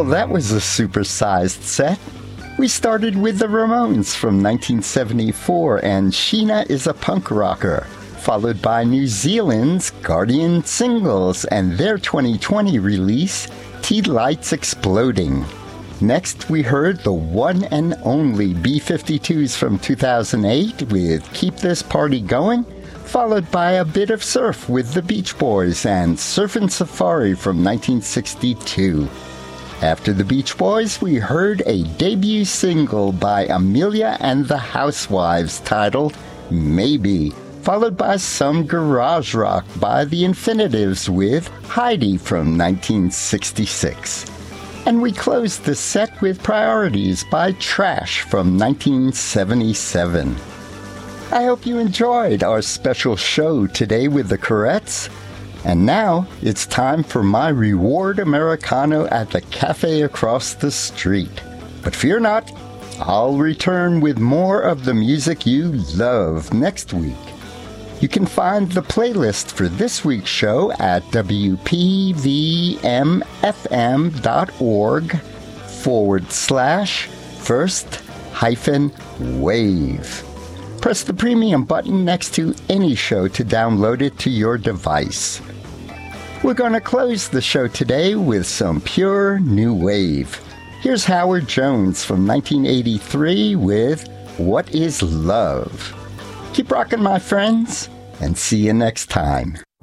Well, that was a supersized set. We started with the Ramones from 1974 and Sheena is a Punk Rocker, followed by New Zealand's Guardian Singles and their 2020 release, Tea Lights Exploding. Next, we heard the one and only B-52s from 2008 with Keep This Party Going, followed by a bit of surf with the Beach Boys and Surfin' Safari from 1962. After the Beach Boys, we heard a debut single by Amelia and the Housewives titled Maybe, followed by some garage rock by the Infinitives with Heidi from 1966. And we closed the set with Priorities by Trash from 1977. I hope you enjoyed our special show today with the Courettes. And now it's time for my reward Americano at the cafe across the street. But fear not, I'll return with more of the music you love next week. You can find the playlist for this week's show at wpvmfm.org/first-wave. Press the premium button next to any show to download it to your device. We're going to close the show today with some pure new wave. Here's Howard Jones from 1983 with What is Love? Keep rocking, my friends, and see you next time.